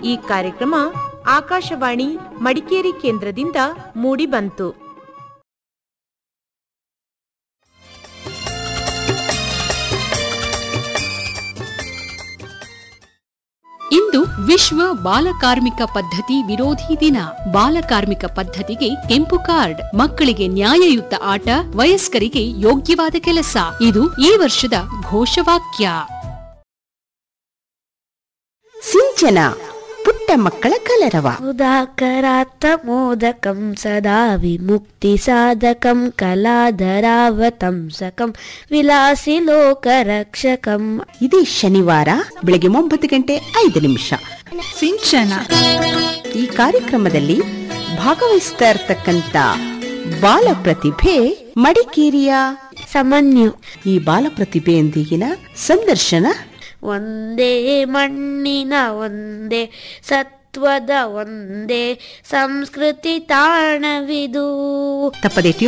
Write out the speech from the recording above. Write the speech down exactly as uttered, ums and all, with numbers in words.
ಈ ಕಾರ್ಯಕ್ರಮ ಆಕಾಶವಾಣಿ ಮಡಿಕೇರಿ ಕೇಂದ್ರದಿಂದ ಮೂಡಿಬಂತು. ಇಂದು ವಿಶ್ವ ಬಾಲಕಾರ್ಮಿಕ ಪದ್ಧತಿ ವಿರೋಧಿ ದಿನ. ಬಾಲಕಾರ್ಮಿಕ ಪದ್ಧತಿಗೆ ಕೆಂಪು ಕಾರ್ಡ್, ಮಕ್ಕಳಿಗೆ ನ್ಯಾಯಯುತ ಆಟ, ವಯಸ್ಕರಿಗೆ ಯೋಗ್ಯವಾದ ಕೆಲಸ, ಇದು ಈ ವರ್ಷದ ಘೋಷವಾಕ್ಯ. ಸಿಂಚನ ಪುಟ್ಟ ಮಕ್ಕಳ ಕಲರವ. ಉದಾಕರಾತ್ತ ಮೋದಕಂ ಸದಾ ವಿಮುಕ್ತಿ ಸಾಧಕಂ ಕಲಾಧರಾವತಂಸಕಂ ವಿಲಾಸಿ ಲೋಕ ರಕ್ಷಕಂ. ಇದೇ ಶನಿವಾರ ಬೆಳಗ್ಗೆ ಒಂಬತ್ತು ಗಂಟೆ ಐದು ನಿಮಿಷ ಸಿಂಚನ. ಈ ಕಾರ್ಯಕ್ರಮದಲ್ಲಿ ಭಾಗವಹಿಸ್ತಾ ಇರ್ತಕ್ಕಂಥ ಬಾಲ ಪ್ರತಿಭೆ ಮಡಿಕೇರಿಯ ಸಮನ್ಯು. ಈ ಬಾಲ ಪ್ರತಿಭೆಯೊಂದಿಗಿನ ಸಂದರ್ಶನ. ಒಂದೇ ಮಣ್ಣಿನ ಒಂದೇ ಸತ್ವದ ಒಂದೇ ಸಂಸ್ಕೃತಿ ತಾಣವಿದು. ತಪ್ಪದೆ